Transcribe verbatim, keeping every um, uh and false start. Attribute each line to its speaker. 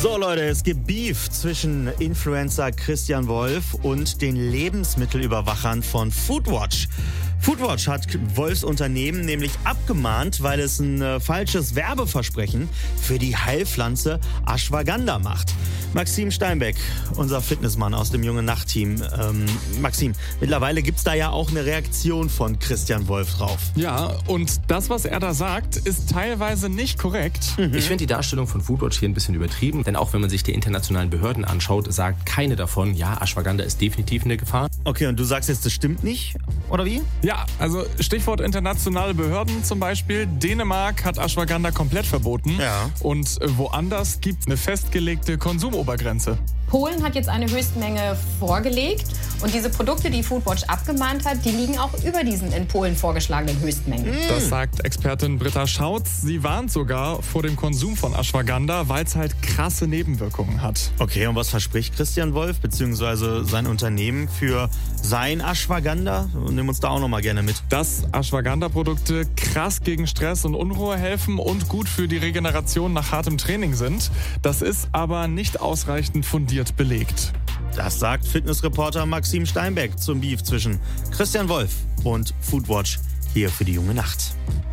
Speaker 1: So Leute, es gibt Beef zwischen Influencer Christian Wolf und den Lebensmittelüberwachern von Foodwatch. Foodwatch hat Wolfs Unternehmen nämlich abgemahnt, weil es ein äh, falsches Werbeversprechen für die Heilpflanze Ashwagandha macht. Maxim Steinbeck, unser Fitnessmann aus dem Junge Nacht-Team. Ähm, Maxim, mittlerweile gibt's da ja auch eine Reaktion von Christian Wolf drauf.
Speaker 2: Ja, und das, was er da sagt, ist teilweise nicht korrekt.
Speaker 3: Mhm. Ich finde die Darstellung von Foodwatch hier ein bisschen übertrieben, denn auch wenn man sich die internationalen Behörden anschaut, sagt keine davon, ja, Ashwagandha ist definitiv eine Gefahr.
Speaker 1: Okay, und du sagst jetzt, das stimmt nicht, oder wie?
Speaker 2: Ja, also Stichwort internationale Behörden zum Beispiel. Dänemark hat Ashwagandha komplett verboten.
Speaker 1: Ja.
Speaker 2: Und woanders gibt es eine festgelegte Konsumobergrenze.
Speaker 4: Polen hat jetzt eine Höchstmenge vorgelegt und diese Produkte, die Foodwatch abgemahnt hat, die liegen auch über diesen in Polen vorgeschlagenen Höchstmengen.
Speaker 2: Das sagt Expertin Britta Schautz. Sie warnt sogar vor dem Konsum von Ashwagandha, weil es halt krasse Nebenwirkungen hat.
Speaker 1: Okay, und was verspricht Christian Wolf bzw. sein Unternehmen für sein Ashwagandha? Nimm uns da auch noch mal gerne mit.
Speaker 2: Dass Ashwagandha-Produkte krass gegen Stress und Unruhe helfen und gut für die Regeneration nach hartem Training sind. Das ist aber nicht ausreichend fundiert belegt.
Speaker 1: Das sagt Fitnessreporter Maxim Steinbeck zum Beef zwischen Christian Wolf und Foodwatch hier für die Junge Nacht.